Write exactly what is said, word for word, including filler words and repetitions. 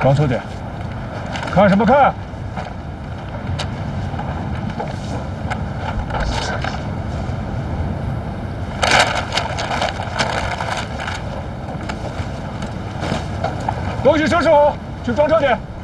装车点，看什么看？东西收拾好，去装车点。